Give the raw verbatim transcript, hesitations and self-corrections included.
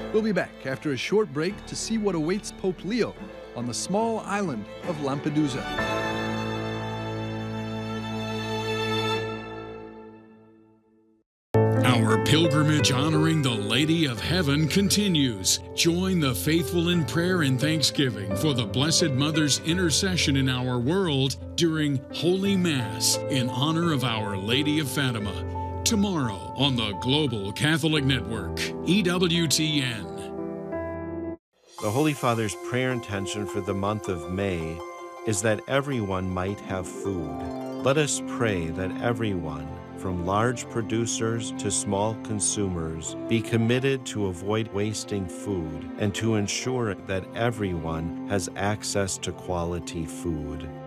We'll be back after a short break to see what awaits Pope Leo on the small island of Lampedusa. Our pilgrimage honoring the Lady of Heaven continues. Join the faithful in prayer and thanksgiving for the Blessed Mother's intercession in our world during Holy Mass in honor of Our Lady of Fatima. Tomorrow on the Global Catholic Network, E W T N. The Holy Father's prayer intention for the month of May is that everyone might have food. Let us pray that everyone, from large producers to small consumers, be committed to avoid wasting food and to ensure that everyone has access to quality food.